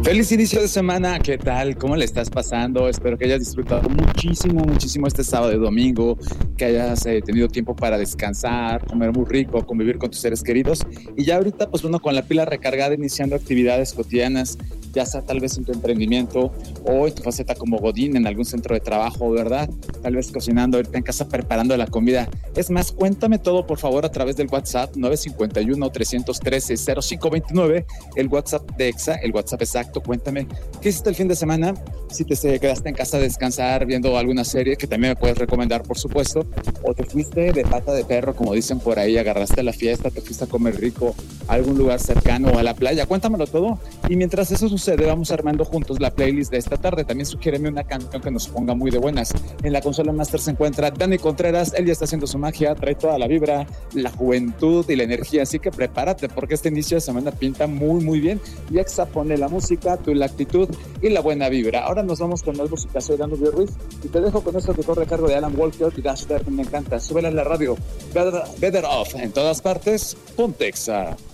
Feliz inicio de semana, ¿qué tal? ¿Cómo le estás pasando? Espero que hayas disfrutado muchísimo este sábado y domingo, que hayas tenido tiempo para descansar, comer muy rico, convivir con tus seres queridos y ya ahorita pues uno con la pila recargada iniciando actividades cotidianas, ya sea tal vez en tu emprendimiento o en tu faceta como godín en algún centro de trabajo, ¿verdad? Tal vez cocinando ahorita en casa preparando la comida. Es más, cuéntame todo por favor a través del WhatsApp 951-313-0529, el WhatsApp de EXA, el WhatsApp exacto. Cuéntame, ¿qué hiciste el fin de semana? Si te quedaste en casa a descansar viendo alguna serie, que también me puedes recomendar, por supuesto, o te fuiste de pata de perro, como dicen por ahí, agarraste la fiesta, te fuiste a comer rico a algún lugar cercano o a la playa. Cuéntamelo todo. Y mientras eso sucede, vamos armando juntos la playlist de esta tarde. También sugiéreme una canción que nos ponga muy de buenas. En la consola master se encuentra Dani Contreras. Él ya está haciendo su magia, trae toda la vibra, la juventud y la energía. Así que prepárate, porque este inicio de semana pinta muy bien. Y EXA pone la música, la actitud y la buena vibra. Ahora nos vamos con más música. Soy Danubio Ruiz y te dejo con esto que corre a cargo de Alan Walker y Dash Berg. Me encanta. Súbela en la radio. Better Off en todas partes. Ponte EXA.